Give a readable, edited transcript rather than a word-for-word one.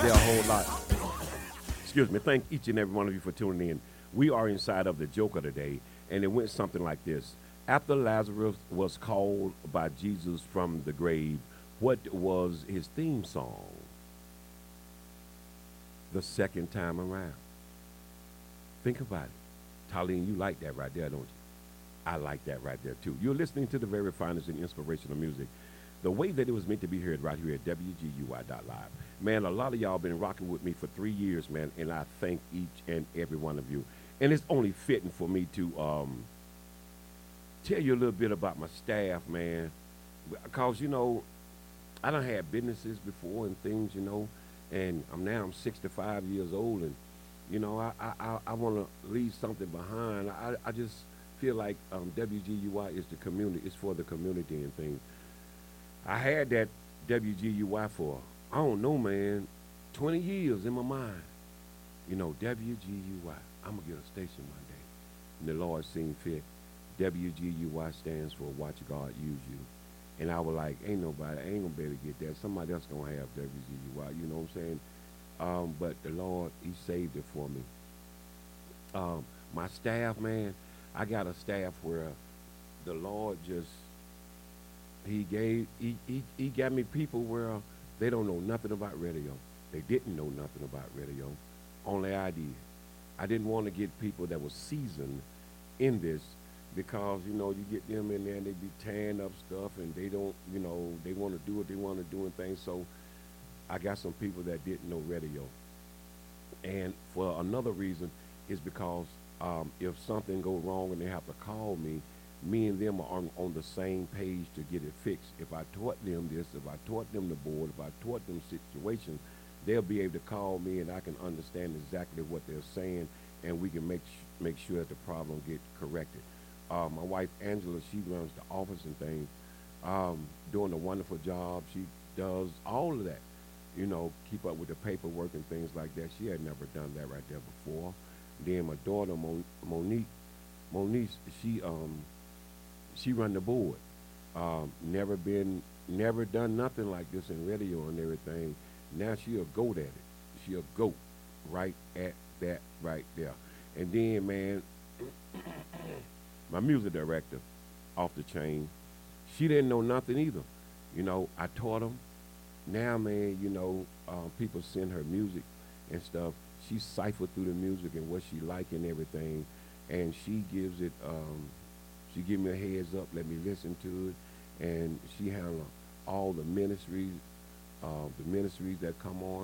there a whole lot. Excuse me. Thank each and every one of you for tuning in. We are inside of the Joker today, and it went something like this. After Lazarus was called by Jesus from the grave, what was his theme song the second time around? Think about it. Talene, you like that right there, don't you? I like that right there too. You're listening to the very finest in inspirational music. The way that it was meant to be heard right here at WGUI.live. Man, a lot of y'all been rocking with me for 3 years, man, and I thank each and every one of you. And it's only fitting for me to tell you a little bit about my staff, man. Because, I done had businesses before and things, and I'm 65 years old, and I want to leave something behind. I just feel like WGUI is the community. It's for the community and things. I had that WGUI for, I don't know, man, 20 years in my mind. WGUI. I'm going to get a station one day. And the Lord seen fit. WGUI stands for Watch God Use You. And I was like, ain't nobody, I ain't going to be able to get that. Somebody else going to have WGUI, you know what I'm saying? But the Lord, he saved it for me. My staff, man, I got a staff where the Lord just he got me people where they don't know nothing about radio. They didn't know nothing about radio. Only I did. I didn't want to get people that were seasoned in this because you get them in there and they be tearing up stuff and they don't they want to do what they want to do and things. So I got some people that didn't know radio. And for another reason is because if something go wrong and they have to call me, me and them are on the same page to get it fixed. If I taught them this, if I taught them the board, if I taught them situations, they'll be able to call me and I can understand exactly what they're saying and we can make sure that the problem get corrected. My wife Angela, she runs the office and things, doing a wonderful job. She does all of that, keep up with the paperwork and things like that. She had never done that right there before. Then my daughter Monique, she run the board. Never done nothing like this in radio and everything. Now she a goat at it. She a goat right at that right there. And then, man, my music director, off the chain, she didn't know nothing either. I taught them. Now, man, people send her music and stuff. She cipher through the music and what she like and everything, and she gives it. She give me a heads up, let me listen to it, and she handle all the ministries that come on